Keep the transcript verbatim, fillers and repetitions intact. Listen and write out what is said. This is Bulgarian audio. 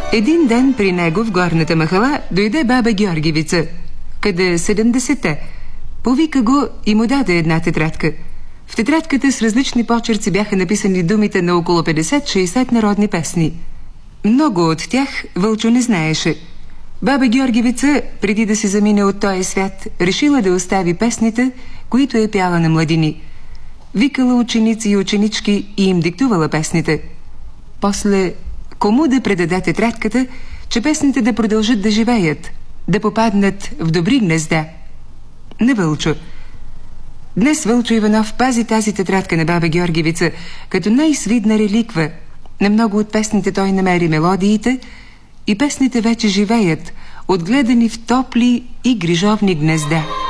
Един ден при него в горната махала дойде баба Георгиевица, къде седемдесетте. Повика го и му даде една тетрадка. В тетрадката с различни почерци бяха написани думите на около петдесет-шейсет народни песни. Много от тях Вълчо не знаеше. Баба Георгиевица, преди да се замине от този свят, решила да остави песните, които е пяла на младини. Викала ученици и ученички и им диктувала песните. После кому да предаде тетрадката, че песните да продължат да живеят, да попаднат в добри гнезда? На Вълчо. Днес Вълчо Иванов пази тази тетрадка на баба Георгиевица като най-свидна реликва. На много от песните той намери мелодиите и песните вече живеят, отгледани в топли и грижовни гнезда.